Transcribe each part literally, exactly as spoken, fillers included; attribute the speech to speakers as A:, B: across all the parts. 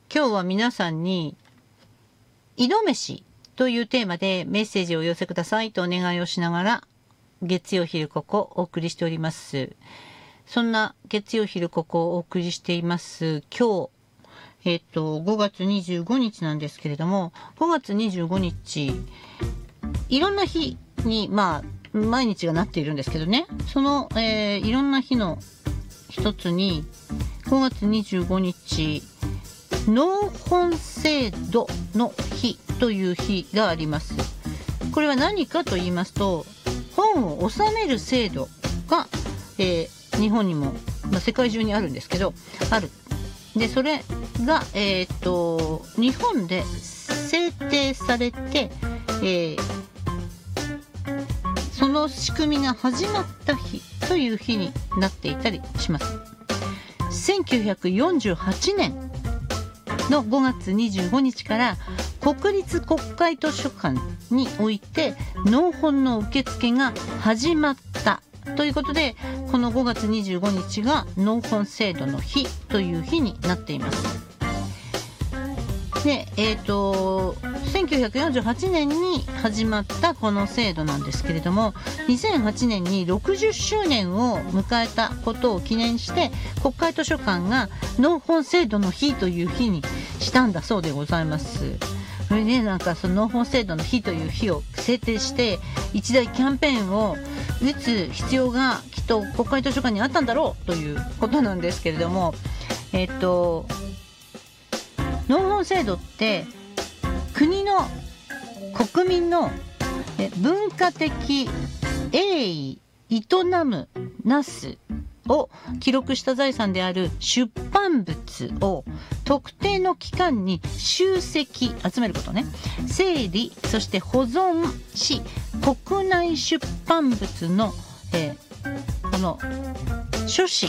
A: 今日は皆さんに井戸飯というテーマでメッセージをお寄せくださいとお願いをしながら月曜昼ここお送りしております。そんな月曜昼ここをお送りしています今日、えっとごがつにじゅうごにちなんですけれども、ごがつにじゅうごにちいろんな日にまあ毎日がなっているんですけどね、その、えー、いろんな日の一つにごがつにじゅうごにち納本制度の日という日があります。これは何かと言いますと、本を納める制度が、えー、日本にも、まあ、世界中にあるんですけどある。でそれが、えー、っと日本で制定されて、えー、その仕組みが始まった日という日になっていたりします。せんきゅうひゃくよんじゅうはちねんのごがつにじゅうごにちから国立国会図書館において納本の受付が始まったということで、このごがつにじゅうごにちが納本制度の日という日になっています。で、えーと、せんきゅうひゃくよんじゅうはちねんに始まったこの制度なんですけれども、にせんはちねんにろくじゅっしゅうねんを迎えたことを記念して国会図書館が納本制度の日という日にしたんだそうでございます。それね、なんかその納本制度の日という日を制定して一大キャンペーンを打つ必要がきっと国会図書館にあったんだろうということなんですけれども、えっと納本制度って国の国民の文化的栄意営むなすを記録した財産である出版物を特定の期間に集積集めることね、整理そして保存し、国内出版物の、えー、この書誌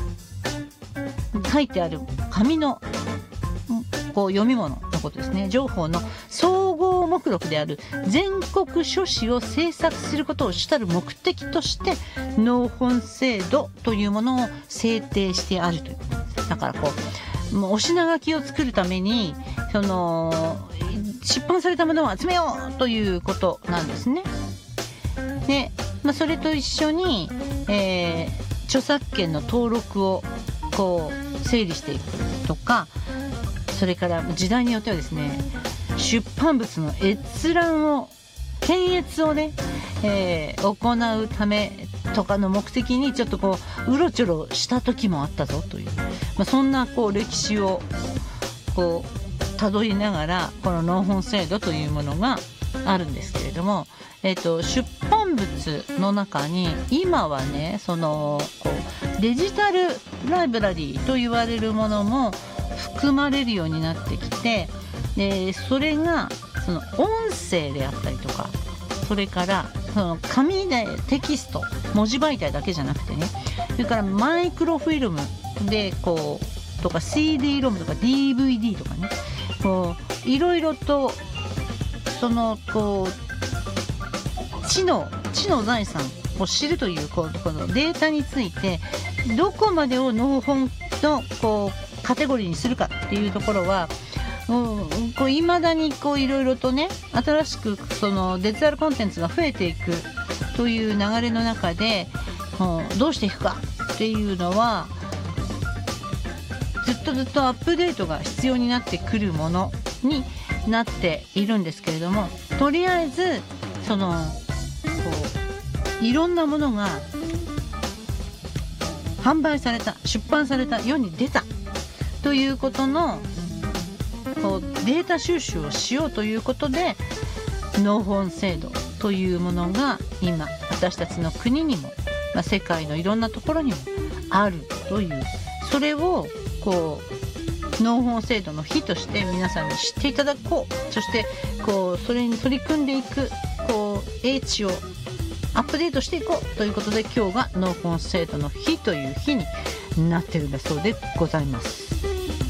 A: 書いてある紙のこう読み物のことですね、情報の総合目録である全国書誌を制作することを主たる目的として納本制度というものを制定してあるということです。だからこうもうお品書きを作るためにその出版されたものを集めようということなんですね。で、まあ、それと一緒に、えー、著作権の登録をこう整理していくとか、それから時代によってはですね、出版物の閲覧を検閲をね、えー、行うためとかの目的にちょっとこううろちょろした時もあったぞという、まあ、そんなこう歴史をこうたどりながらこの納本制度というものがあるんですけれども、えーと、出版物の中に今はね、そのこうデジタルライブラリーと言われるものも含まれるようになってきて、でそれがその音声であったりとか、それからその紙でテキスト文字媒体だけじゃなくてね、それからマイクロフィルムでこうとか シーディー ロムとか ディーブイディー とかね、こういろいろとそのこう知の知の財産を知るというこうこのデータについてどこまでを納本のこうカテゴリーにするかっていうところは、うん、こう未だにこういろいろとね、新しくそのデジタルコンテンツが増えていくという流れの中で、うん、どうしていくかっていうのはずっとずっとアップデートが必要になってくるものになっているんですけれども、とりあえずそのこういろんなものが販売された、出版された、世に出たということのこうデータ収集をしようということで納本制度というものが今私たちの国にも、まあ、世界のいろんなところにもあるという、それをこう納本制度の日として皆さんに知っていただこう、そしてこうそれに取り組んでいくこう英知をアップデートしていこうということで、今日が納本制度の日という日になってるんだそうでございます。